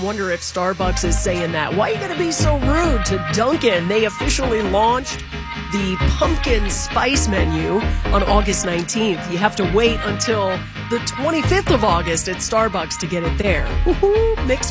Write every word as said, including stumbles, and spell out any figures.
wonder if Starbucks is saying that. Why are you going to be so rude to Dunkin'? They officially launched the pumpkin spice menu on August nineteenth. You have to wait until the twenty-fifth of August at Starbucks to get it there. Woohoo! Mix